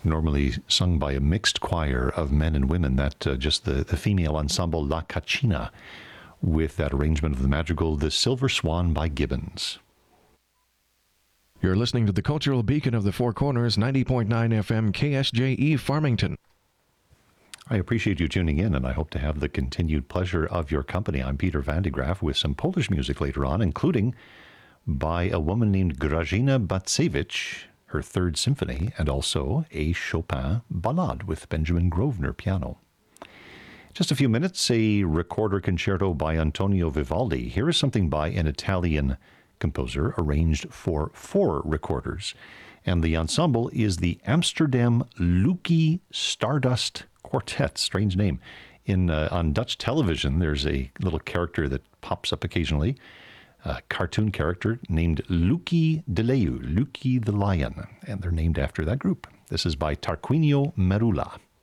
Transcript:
normally sung by a mixed choir of men and women, that just the female ensemble La Cacina, with that arrangement of the madrigal, The Silver Swan by Gibbons. You're listening to the Cultural Beacon of the Four Corners, 90.9 FM KSJE Farmington. I appreciate you tuning in, and I hope to have the continued pleasure of your company. I'm Peter Van de Graaff with some Polish music later on, including by a woman named Grażyna Bacewicz, her Third Symphony, and also a Chopin ballade with Benjamin Grosvenor piano. Just a few minutes, a recorder concerto by Antonio Vivaldi. Here is something by an Italian composer arranged for 4 recorders. And the ensemble is the Amsterdam Lucky Stardust Quartet. Strange name. On Dutch television, there's a little character that pops up occasionally, a cartoon character named Lucky de Leeuw, Lucky the Lion, and they're named after that group. This is by Tarquinio Merula.